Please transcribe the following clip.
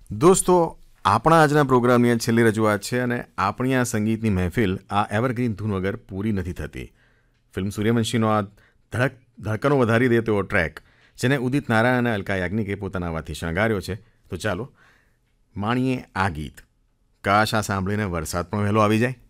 દોસ્તો, આપણા આજના પ્રોગ્રામની આ છેલ્લી રજૂઆત છે અને આપણી આ સંગીતની મહેફિલ આ એવરગ્રીન ધૂન વગર પૂરી નથી થતી. ફિલ્મ સૂર્યવંશીનો આ ધડકનો વધારી દે તેવો ટ્રેક, જેને ઉદિત નારાયણ અને અલકા યાજ્ઞિકે પોતાના અવાજથી શણગાર્યો છે. તો ચાલો માણીએ આ ગીત. કાશ આ સાંભળીને વરસાદ પણ વહેલો આવી જાય.